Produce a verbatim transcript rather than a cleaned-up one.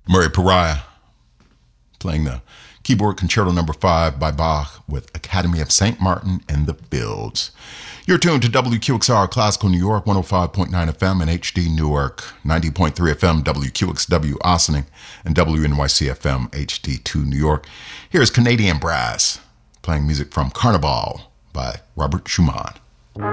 Murray Pariah playing the keyboard Concerto Number Five by Bach with Academy of Saint Martin in the Fields. You're tuned to W Q X R Classical New York, one oh five point nine F M and H D Newark, ninety point three F M W Q X W Ossining, and W N Y C F M H D two New York. Here's Canadian Brass playing music from Carnival by Robert Schumann.